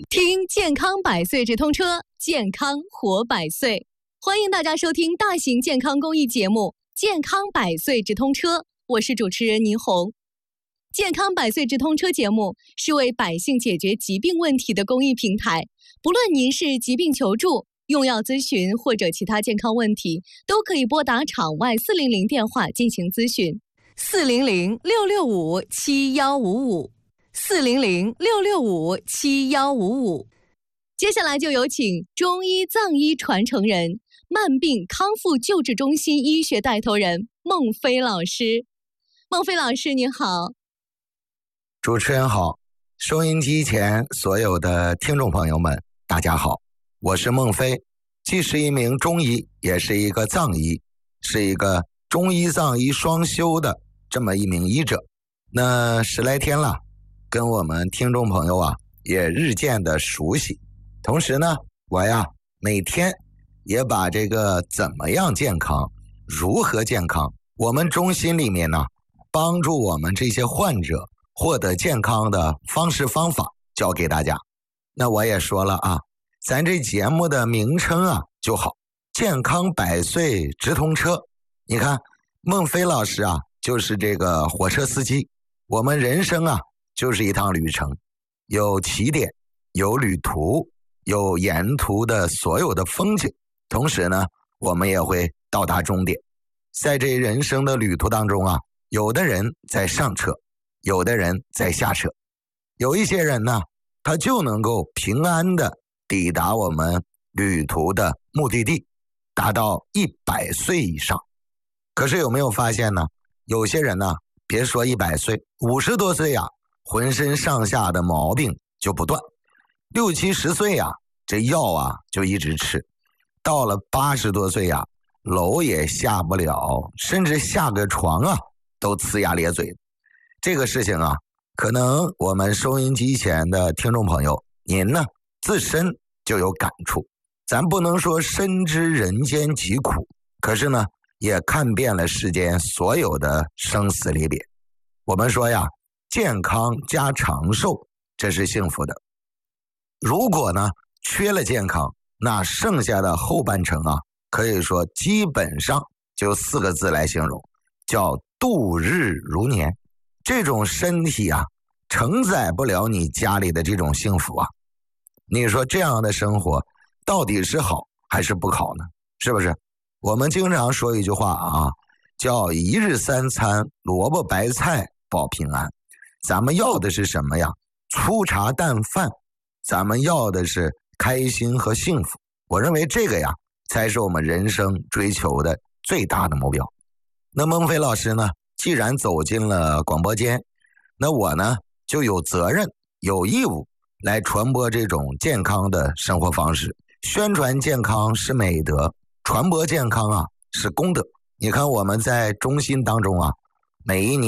听健康百岁直通车，健康活百岁。欢迎大家收听大型健康公益节目《健康百岁直通车》，我是主持人倪虹。健康百岁直通车节目是为百姓解决疾病问题的公益平台，不论您是疾病求助、用药咨询或者其他健康问题，都可以拨打场外400电话进行咨询，400-665-7155，400-665-7155。接下来就有请中医藏医传承人、慢病康复救治中心医学带头人孟飞老师。孟飞老师您好。 主持人好，收音机前所有的听众朋友们大家好，我是孟飞，既是一名中医，也是一个藏医，是一个中医藏医双修的这么一名医者。那10来天了，跟我们听众朋友也日渐的熟悉。同时呢，我每天也把这个怎么样健康、如何健康，我们中心里面呢，帮助我们这些患者获得健康的方式方法教给大家。那我也说了咱这节目的名称就好，健康百岁直通车。你看孟飞老师就是这个火车司机，我们人生就是一趟旅程，有起点，有旅途，有沿途的所有的风景，同时呢我们也会到达终点。在这人生的旅途当中有的人在上车，有的人在下车，有一些人呢他就能够平安的抵达我们旅途的目的地，达到100岁以上。可是有没有发现呢，有些人呢别说100岁，50多岁浑身上下的毛病就不断，60、70岁这药就一直吃，到了80多岁楼也下不了，甚至下个床都呲牙咧嘴。这个事情可能我们收音机前的听众朋友您呢自身就有感触。咱不能说深知人间疾苦，可是呢也看遍了世间所有的生死离别。我们说健康加长寿，这是幸福的。如果呢缺了健康，那剩下的后半程可以说基本上就4个字来形容，叫度日如年。这种身体承载不了你家里的这种幸福你说这样的生活到底是好还是不好呢？是不是？我们经常说一句话叫一日3餐萝卜白菜保平安。咱们要的是什么呀？粗茶淡饭，咱们要的是开心和幸福。我认为这个才是我们人生追求的最大的目标。那孟飞老师呢，既然走进了广播间，那我呢就有责任有义务来传播这种健康的生活方式。宣传健康是美德，传播健康是功德。你看我们在中心当中每一年